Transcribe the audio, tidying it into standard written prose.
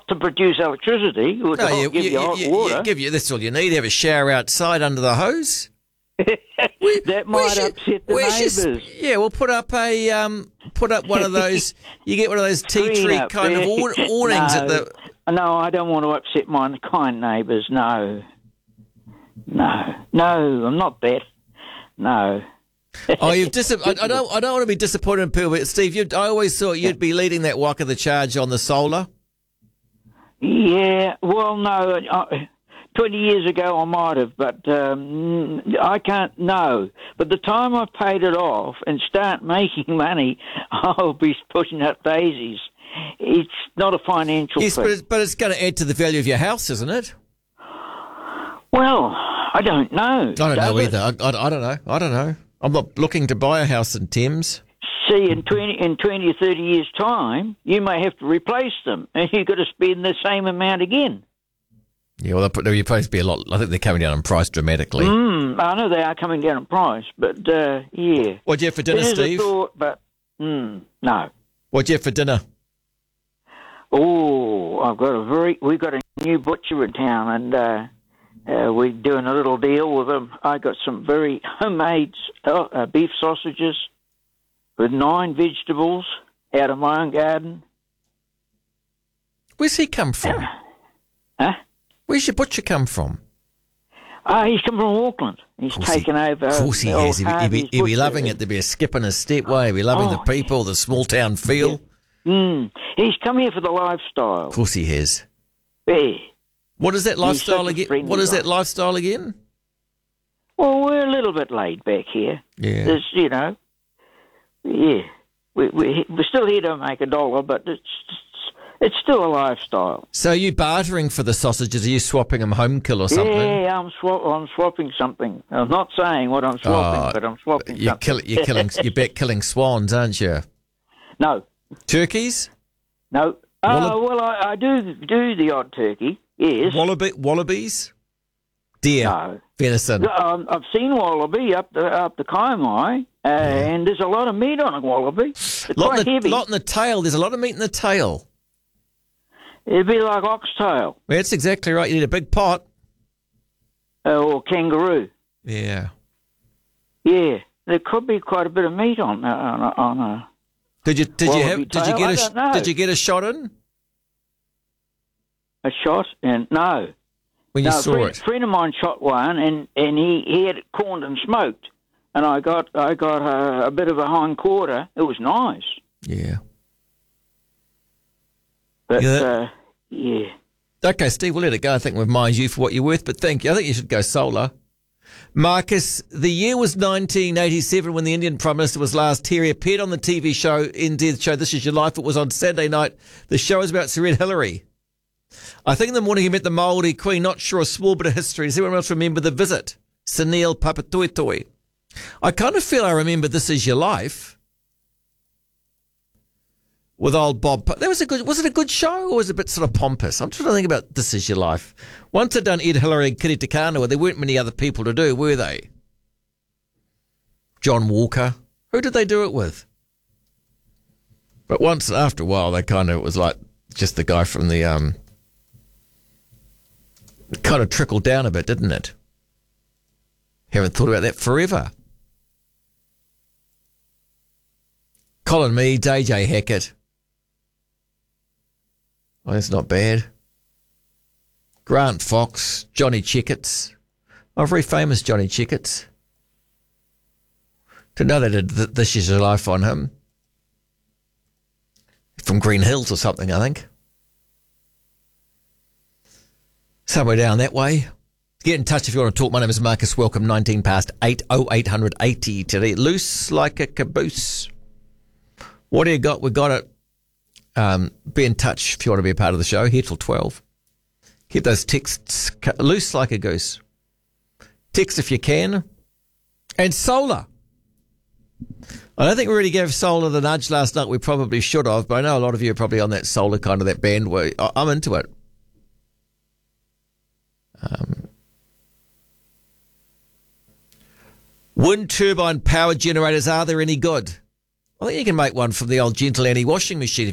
not to produce electricity. It would give you hot water. That's all you need. Have a shower outside under the hose. That might upset the neighbours. We'll put up one of those. You get one of those tea tree kind of awnings at the. No, I don't want to upset my kind neighbours. No, I'm not that. No. Oh, I don't want to be disappointed in people, but Steve, I always thought you'd be leading that walk of the charge on the solar. Yeah, well, no, 20 years ago I might have, but I can't know. But the time I've paid it off and start making money, I'll be pushing up daisies. It's not a financial thing. Yes, but it's going to add to the value of your house, isn't it? Well, I don't know. I don't know either. I don't know. I'm not looking to buy a house in Thames. See, in 20 or 30 years' time, you may have to replace them, and you've got to spend the same amount again. Yeah, well, they'll probably be a lot. I think they're coming down in price dramatically. I know they are coming down in price, but yeah. What'd you have for dinner, Steve? Thought, but no. What'd you have for dinner? Oh, we've got a new butcher in town, and we're doing a little deal with them. I got some very homemade beef sausages with 9 vegetables out of my own garden. Where's he come from? Huh? Where's your butcher come from? He's come from Auckland. He's taken over. Of course he has. He'll be loving it. There'll be a skip in his step way. He'll be loving the people, the small town feel. Yeah. He's come here for the lifestyle. Of course he has. Yeah. What is that lifestyle again? What is that lifestyle again? Well, we're a little bit laid back here. Yeah. There's, we're still here to make $1, but it's still a lifestyle. So are you bartering for the sausages? Are you swapping them home kill or something? Yeah, I'm swapping something. I'm not saying what I'm swapping, but I'm swapping something. You're back killing swans, aren't you? No. Turkeys? No. Well, I do the odd turkey. Yes. Wallabies? Deer? No. Venison? I've seen wallaby up the Kaimai, and there's a lot of meat on a wallaby. It's quite heavy. Lot in the tail. There's a lot of meat in the tail. It'd be like oxtail. Well, that's exactly right. You need a big pot. Or kangaroo. Yeah. Yeah. There could be quite a bit of meat on a. Did you get a shot in? A shot? And no. When you saw it? A friend of mine shot one, and he had it corned and smoked, and I got a bit of a hind quarter. It was nice. Yeah. But yeah. Okay, Steve, we'll let it go. I think we've mined you for what you're worth, but thank you. I think you should go solar. Marcus, the year was 1987 when the Indian Prime Minister was last here. He appeared on the TV show, Indeed show, This Is Your Life. It was on Saturday night. The show was about Sir Ed Hillary. I think in the morning he met the Māori Queen, not sure a small bit of history. Does anyone else remember the visit? Sunil Papatoetoe. I kind of feel I remember This Is Your Life with old Bob. Was it a good show or was it a bit sort of pompous? I'm trying to think about This Is Your Life. Once I'd done Ed Hillary and Kiri Te Kanawa, there weren't many other people to do, were they? John Walker. Who did they do it with? But once, after a while, it was like just the guy from the, it kind of trickled down a bit, didn't it? Haven't thought about that forever. Colin Meads, AJ Hackett. Oh, that's not bad. Grant Fox, Johnny Checketts. Oh, very famous Johnny Checketts. To know they did This Is Your Life on him. From Green Hills or something, I think. Somewhere down that way. Get in touch if you want to talk. My name is Marcus. Welcome, 19 past 8, 0800 80 today. Loose like a caboose. What do you got? We got it. Be in touch if you want to be a part of the show. Here till 12. Keep those texts loose like a goose. Text if you can. And solar. I don't think we really gave solar the nudge last night. We probably should have, but I know a lot of you are probably on that solar kind of that band where I'm into it. Wind turbine power generators, are they any good? I think you can make one from the old Gentle Annie washing machine.